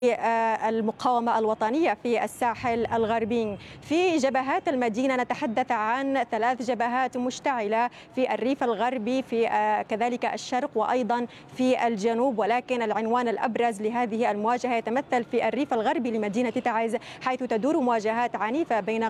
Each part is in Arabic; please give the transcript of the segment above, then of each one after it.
المقاومة الوطنية في الساحل الغربي. في جبهات المدينة نتحدث عن 3 جبهات مشتعلة في الريف الغربي، في كذلك الشرق وأيضا في الجنوب، ولكن العنوان الأبرز لهذه المواجهة يتمثل في الريف الغربي لمدينة تعز، حيث تدور مواجهات عنيفة بين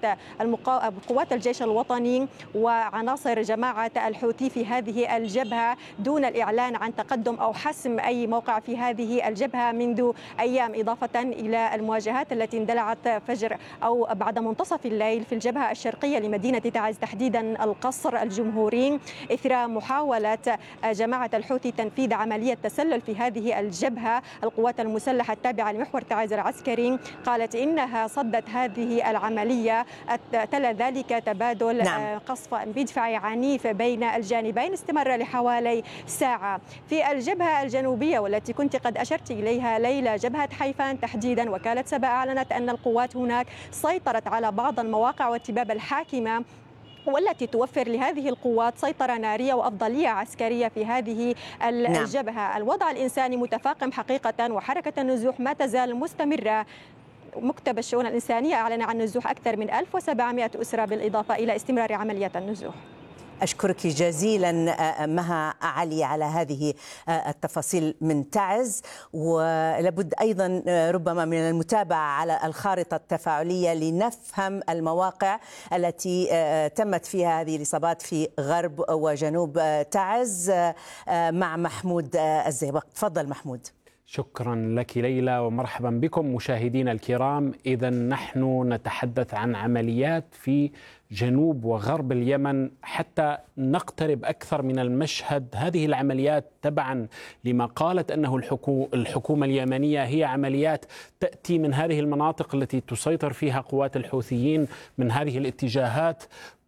قوات الجيش الوطني وعناصر جماعة الحوثي في هذه الجبهة، دون الإعلان عن تقدم أو حسم أي موقع في هذه الجبهة منذ أيام، إضافة إلى المواجهات التي اندلعت فجر أو بعد منتصف الليل في الجبهة الشرقية لمدينة تعز، تحديدا القصر الجمهوري، إثر محاولة جماعة الحوثي تنفيذ عملية تسلل في هذه الجبهة. القوات المسلحة التابعة لمحور تعز العسكري قالت إنها صدت هذه العملية، تلا ذلك تبادل قصف مدفعي عنيف بين الجانبين استمر لحوالي ساعة. في الجبهة الجنوبية والتي كنت قد أشرت إليها ليلى، جبهة حيفان تحديدا، وكالة سبأ أعلنت أن القوات هناك سيطرت على بعض المواقع والتباب الحاكمة، والتي توفر لهذه القوات سيطرة نارية وأفضلية عسكرية في هذه الجبهة. الوضع الإنساني متفاقم حقيقة، وحركة النزوح ما تزال مستمرة. مكتب الشؤون الإنسانية أعلن عن نزوح أكثر من 1700 أسرة، بالإضافة إلى استمرار عمليات النزوح. أشكرك جزيلا مها علي على هذه التفاصيل من تعز، ولابد أيضا ربما من المتابعة على الخارطة التفاعلية لنفهم المواقع التي تمت فيها هذه الإصابات في غرب وجنوب تعز مع محمود الزئبق. تفضل محمود. شكرا لك ليلى ومرحبا بكم مشاهدينا الكرام. إذا نحن نتحدث عن عمليات في جنوب وغرب اليمن حتى نقترب أكثر من المشهد. هذه العمليات تبعا لما قالت أنه الحكومة اليمنية هي عمليات تأتي من هذه المناطق التي تسيطر فيها قوات الحوثيين من هذه الاتجاهات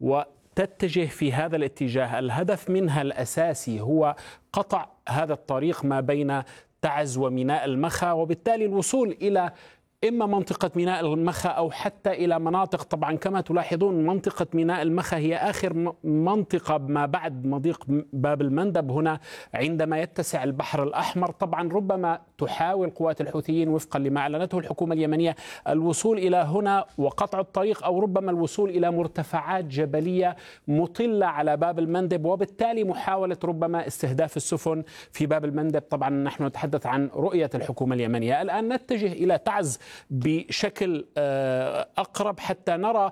وتتجه في هذا الاتجاه. الهدف منها الأساسي هو قطع هذا الطريق ما بين تعز وميناء المخا، وبالتالي الوصول إلى إما منطقة ميناء المخا أو حتى إلى مناطق، طبعا كما تلاحظون منطقة ميناء المخا هي آخر منطقة ما بعد مضيق باب المندب هنا عندما يتسع البحر الأحمر. طبعا ربما تحاول قوات الحوثيين وفقا لما أعلنته الحكومة اليمنية الوصول إلى هنا وقطع الطريق، أو ربما الوصول إلى مرتفعات جبلية مطلة على باب المندب، وبالتالي محاولة ربما استهداف السفن في باب المندب. طبعا نحن نتحدث عن رؤية الحكومة اليمنية. الآن نتجه إلى تعز بشكل أقرب حتى نرى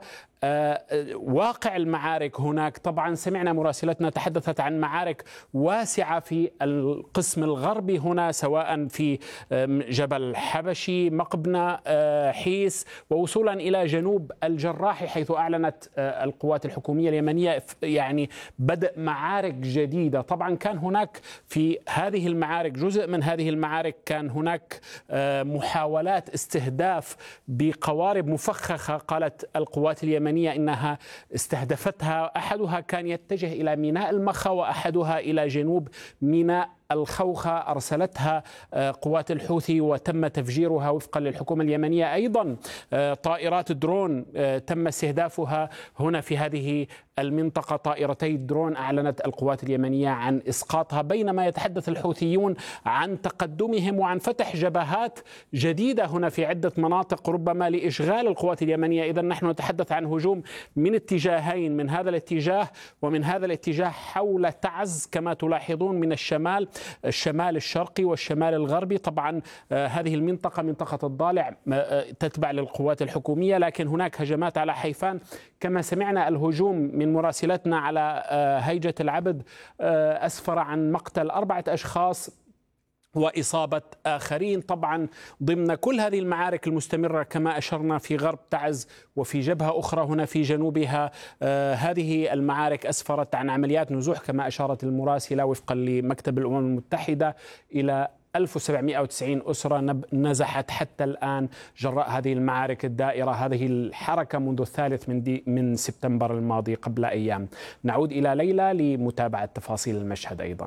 واقع المعارك هناك. طبعا سمعنا مراسلتنا تحدثت عن معارك واسعة في القسم الغربي هنا، سواء في جبل حبشي، مقبنة، حيس، ووصولا إلى جنوب الجراح، حيث أعلنت القوات الحكومية اليمنية يعني بدء معارك جديدة. طبعا كان هناك في هذه المعارك، جزء من هذه المعارك كان هناك محاولات استهداف بقوارب مفخخة، قالت القوات اليمنية إنها استهدفتها. أحدها كان يتجه إلى ميناء المخا وأحدها إلى جنوب ميناء الخوخة، أرسلتها قوات الحوثي وتم تفجيرها وفقا للحكومة اليمنية. أيضا طائرات درون تم استهدافها هنا في هذه المنطقة، طائرتي درون أعلنت القوات اليمنية عن إسقاطها، بينما يتحدث الحوثيون عن تقدمهم وعن فتح جبهات جديدة هنا في عدة مناطق ربما لإشغال القوات اليمنية. إذا نحن نتحدث عن هجوم من اتجاهين، من هذا الاتجاه ومن هذا الاتجاه حول تعز كما تلاحظون، من الشمال الشرقي والشمال الغربي. طبعا هذه المنطقة منطقة الضالع تتبع للقوات الحكومية، لكن هناك هجمات على حيفان كما سمعنا. الهجوم من مراسلتنا على هيجة العبد أسفر عن مقتل 4 أشخاص وإصابة آخرين. طبعا ضمن كل هذه المعارك المستمرة كما أشرنا في غرب تعز وفي جبهة أخرى هنا في جنوبها، هذه المعارك أسفرت عن عمليات نزوح كما أشارت المراسلة وفقا لمكتب الأمم المتحدة إلى 1790 أسرة نزحت حتى الآن جراء هذه المعارك الدائرة، هذه الحركة منذ الثالث من سبتمبر الماضي قبل أيام. نعود إلى ليلى لمتابعة تفاصيل المشهد أيضا.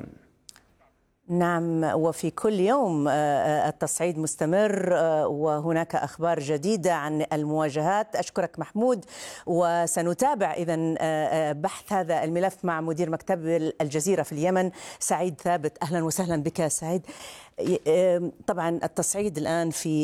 نعم، وفي كل يوم التصعيد مستمر وهناك أخبار جديدة عن المواجهات. أشكرك محمود، وسنتابع إذن بحث هذا الملف مع مدير مكتب الجزيرة في اليمن سعيد ثابت. أهلا وسهلا بك سعيد. طبعا التصعيد الآن في